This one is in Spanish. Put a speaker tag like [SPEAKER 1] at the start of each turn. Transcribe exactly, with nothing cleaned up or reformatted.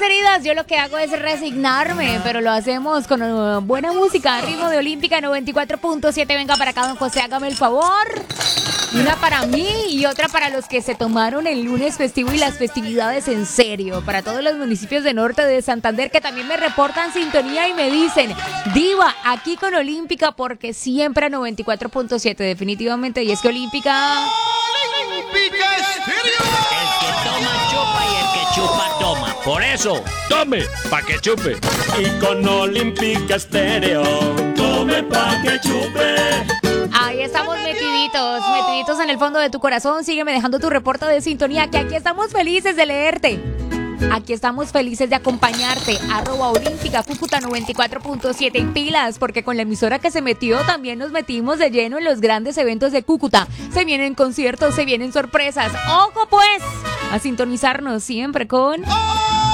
[SPEAKER 1] heridas, yo lo que hago es resignarme, pero lo hacemos con uh, buena música, ritmo de Olímpica noventa y cuatro punto siete. Venga para acá, don José, hágame el favor. Una para mí y otra para los que se tomaron el lunes festivo y las festividades en serio. Para todos los municipios de norte de Santander que también me reportan sintonía y me dicen: Diva, aquí con Olímpica porque siempre a noventa y cuatro punto siete, definitivamente. Y es que Olímpica...
[SPEAKER 2] ¡Olímpica Estéreo! El que toma chupa y el que chupa toma. Por eso, tome pa' que chupe.
[SPEAKER 3] Y con Olímpica Estéreo, tome pa' que chupe.
[SPEAKER 1] Ahí estamos metiditos, metiditos en el fondo de tu corazón. Sígueme dejando tu reporte de sintonía, que aquí estamos felices de leerte. Aquí estamos felices de acompañarte. Arroba Olímpica Cúcuta noventa y cuatro punto siete. Y pilas, porque con la emisora que se metió también nos metimos de lleno en los grandes eventos de Cúcuta. Se vienen conciertos, se vienen sorpresas. ¡Ojo pues! A sintonizarnos siempre con...